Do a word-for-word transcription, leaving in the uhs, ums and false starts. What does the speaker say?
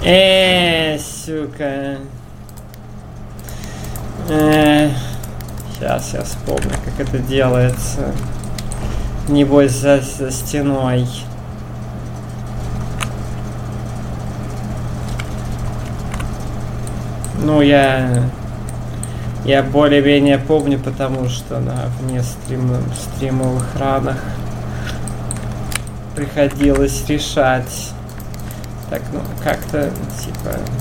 Э, сука. Э, сейчас я вспомню, как это делается. Небось за, за стеной. Ну, я... Я более-менее помню, потому что на вне стрим, стримовых ранах приходилось решать. Так, ну, как-то, типа...